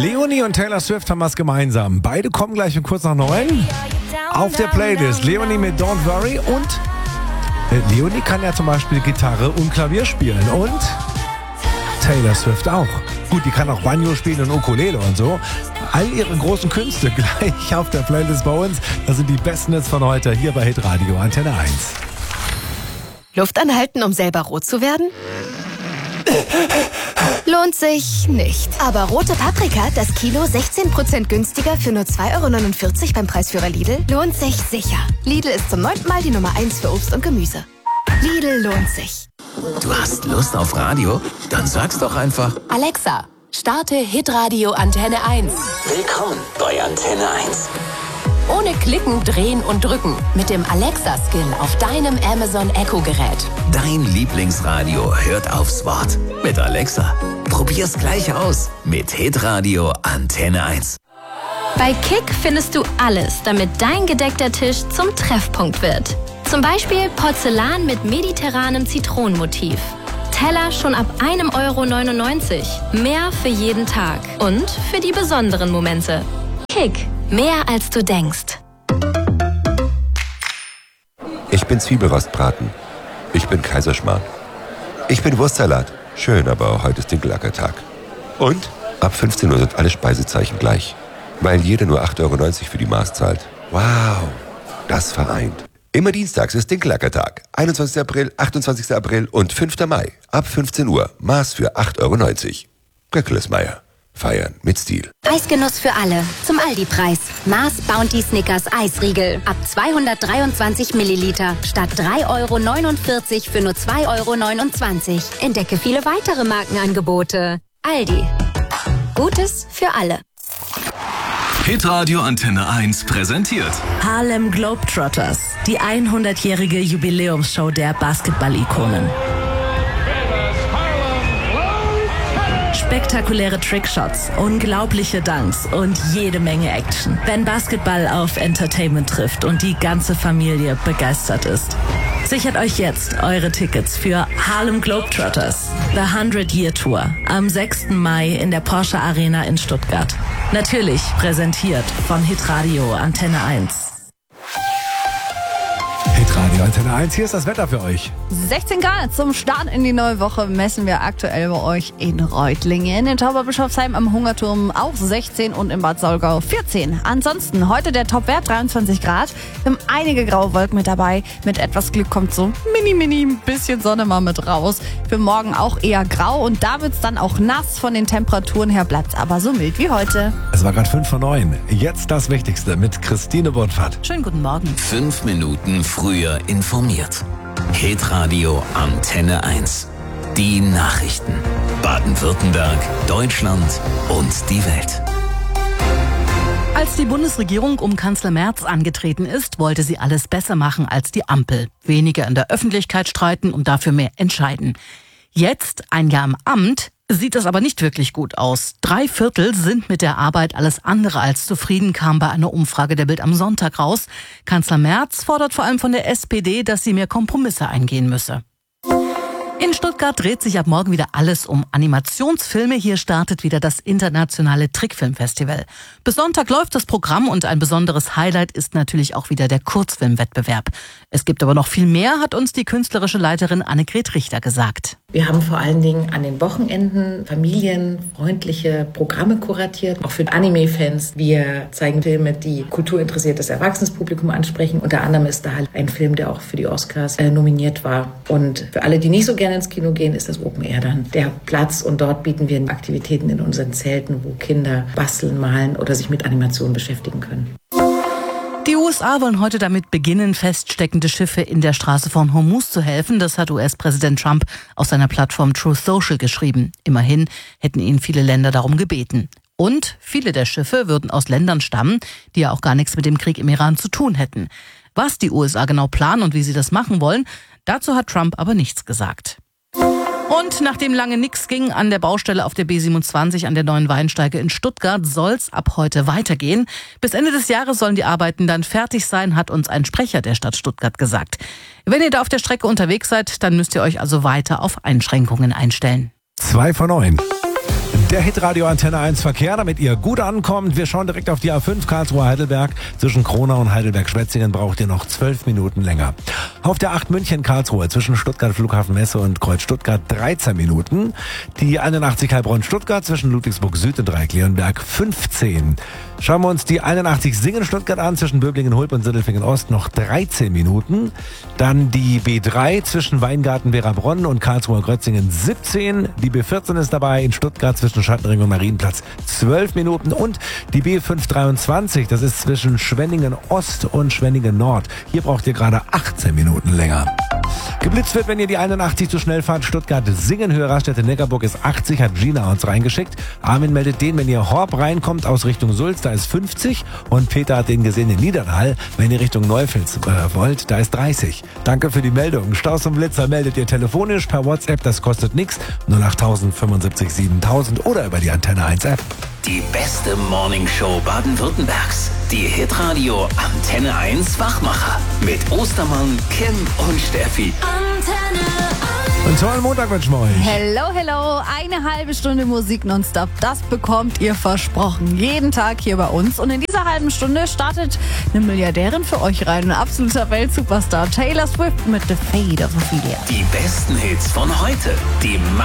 Leonie und Taylor Swift haben was gemeinsam. Beide kommen gleich um kurz nach 9 auf der Playlist. Leonie mit Don't Worry und Leonie kann ja zum Beispiel Gitarre und Klavier spielen und Taylor Swift auch. Gut, die kann auch Banjo spielen und Ukulele und so. All ihre großen Künste gleich auf der Playlist bei uns. Das sind die besten Hits von heute hier bei Hitradio Antenne 1. Luft anhalten, um selber rot zu werden? Lohnt sich nicht. Aber rote Paprika, das Kilo 16% günstiger für nur 2,49 € beim Preisführer Lidl, lohnt sich sicher. Lidl ist zum 9. Mal die Nummer 1 für Obst und Gemüse. Lidl lohnt sich. Du hast Lust auf Radio? Dann sag's doch einfach. Alexa, starte Hitradio Antenne 1. Willkommen bei Antenne 1. Ohne Klicken, Drehen und Drücken. Mit dem Alexa-Skill auf deinem Amazon Echo-Gerät. Dein Lieblingsradio hört aufs Wort. Mit Alexa. Probier's gleich aus. Mit Hitradio Antenne 1. Bei Kick findest du alles, damit dein gedeckter Tisch zum Treffpunkt wird. Zum Beispiel Porzellan mit mediterranem Zitronenmotiv. Teller schon ab 1,99 €. Mehr für jeden Tag. Und für die besonderen Momente. Kick. Mehr als du denkst. Ich bin Zwiebelrostbraten. Ich bin Kaiserschmarrn. Ich bin Wurstsalat. Schön, aber heute ist Dinkelackertag. Und ab 15 Uhr sind alle Speisezeichen gleich. Weil jeder nur 8,90 € für die Maß zahlt. Wow, das vereint. Immer dienstags ist Dinkelackertag. 21. April, 28. April und 5. Mai. Ab 15 Uhr. Maß für 8,90 €. Göcklesmeier. Feiern mit Stil. Eisgenuss für alle. Zum Aldi-Preis. Mars Bounty Snickers Eisriegel. Ab 223 Milliliter. Statt 3,49 € für nur 2,29 €. Entdecke viele weitere Markenangebote. Aldi. Gutes für alle. Hitradio Antenne 1 präsentiert Harlem Globetrotters. Die 100-jährige Jubiläumsshow der Basketball-Ikonen. Spektakuläre Trickshots, unglaubliche Dunks und jede Menge Action. Wenn Basketball auf Entertainment trifft und die ganze Familie begeistert ist. Sichert euch jetzt eure Tickets für Harlem Globetrotters, The 100-Year Tour, am 6. Mai in der Porsche Arena in Stuttgart. Natürlich präsentiert von Hitradio Antenne 1. Hitradio Antenne 1, hier ist das Wetter für euch. 16 Grad zum Start in die neue Woche messen wir aktuell bei euch in Reutlingen, in Tauberbischofsheim am Hungerturm auch 16 und in Bad Saulgau 14. Ansonsten heute der Topwert 23 Grad. Wir haben einige graue Wolken mit dabei. Mit etwas Glück kommt so ein bisschen Sonne mal mit raus. Für morgen auch eher grau und da wird's dann auch nass. Von den Temperaturen her bleibt's aber so mild wie heute. Es war gerade 5 vor 9. Jetzt das Wichtigste mit Christine Burtfahrt. Schönen guten Morgen. 5 Minuten früher informiert. Hitradio Antenne 1. Die Nachrichten. Baden-Württemberg, Deutschland und die Welt. Als die Bundesregierung um Kanzler Merz angetreten ist, wollte sie alles besser machen als die Ampel. Weniger in der Öffentlichkeit streiten und dafür mehr entscheiden. Jetzt, ein Jahr im Amt, sieht das aber nicht wirklich gut aus. 3/4 sind mit der Arbeit alles andere als zufrieden, kam bei einer Umfrage der Bild am Sonntag raus. Kanzler Merz fordert vor allem von der SPD, dass sie mehr Kompromisse eingehen müsse. In Stuttgart dreht sich ab morgen wieder alles um Animationsfilme. Hier startet wieder das internationale Trickfilmfestival. Bis Sonntag läuft das Programm und ein besonderes Highlight ist natürlich auch wieder der Kurzfilmwettbewerb. Es gibt aber noch viel mehr, hat uns die künstlerische Leiterin Annegret Richter gesagt. Wir haben vor allen Dingen an den Wochenenden familienfreundliche Programme kuratiert, auch für Anime-Fans. Wir zeigen Filme, die kulturinteressiertes Erwachsenenpublikum ansprechen. Unter anderem ist da halt ein Film, der auch für die Oscars nominiert war. Und für alle, die nicht so gerne ins Kino gehen, ist das Open Air dann der Platz. Und dort bieten wir Aktivitäten in unseren Zelten, wo Kinder basteln, malen oder sich mit Animationen beschäftigen können. Die USA wollen heute damit beginnen, feststeckende Schiffe in der Straße von Hormuz zu helfen. Das hat US-Präsident Trump auf seiner Plattform Truth Social geschrieben. Immerhin hätten ihn viele Länder darum gebeten. Und viele der Schiffe würden aus Ländern stammen, die ja auch gar nichts mit dem Krieg im Iran zu tun hätten. Was die USA genau planen und wie sie das machen wollen, dazu hat Trump aber nichts gesagt. Und nachdem lange nichts ging an der Baustelle auf der B27 an der Neuen Weinsteige in Stuttgart, soll's ab heute weitergehen. Bis Ende des Jahres sollen die Arbeiten dann fertig sein, hat uns ein Sprecher der Stadt Stuttgart gesagt. Wenn ihr da auf der Strecke unterwegs seid, dann müsst ihr euch also weiter auf Einschränkungen einstellen. 2 vor 9. Der Hitradio Antenne 1 Verkehr, damit ihr gut ankommt. Wir schauen direkt auf die A5 Karlsruhe-Heidelberg. Zwischen Kronau und Heidelberg-Schwetzingen braucht ihr noch 12 Minuten länger. Auf der 8 München-Karlsruhe zwischen Stuttgart Flughafen Messe und Kreuz Stuttgart 13 Minuten. Die 81 Heilbronn-Stuttgart zwischen Ludwigsburg Süd und Dreieck-Leonberg 15. Schauen wir uns die 81 Singen-Stuttgart an zwischen Böblingen-Hulb und Sindelfingen-Ost noch 13 Minuten. Dann die B3 zwischen Weingarten-Werabronn und Karlsruhe-Grötzingen 17. Die B14 ist dabei in Stuttgart zwischen Schattenring und Marienplatz 12 Minuten. Und die B523, das ist zwischen Schwenningen-Ost und Schwenningen-Nord. Hier braucht ihr gerade 18 Minuten länger. Geblitzt wird, wenn ihr die 81 zu schnell fahrt. Stuttgart-Singen, Höhe Raststätte Neckarburg ist 80, hat Gina uns reingeschickt. Armin meldet den, wenn ihr Horb reinkommt aus Richtung Sulz, da ist 50. Und Peter hat den gesehen in Niedernhall, wenn ihr Richtung Neufels wollt, da ist 30. Danke für die Meldung. Staus und Blitzer meldet ihr telefonisch per WhatsApp, das kostet nichts. 08000 75 7000 oder über die Antenne 1 App. Die beste Morningshow Baden-Württembergs. Die Hitradio Antenne 1 Wachmacher. Mit Ostermann, Kim und Steffi. Antenne 1. Und tollen Montag wünschen wir euch. Hello, hello. Eine halbe Stunde Musik nonstop. Das bekommt ihr versprochen. Jeden Tag hier bei uns. Und in dieser halben Stunde startet eine Milliardärin für euch rein. Ein absoluter Weltsuperstar. Taylor Swift mit The Fate of Ophelia. Die besten Hits von heute. Die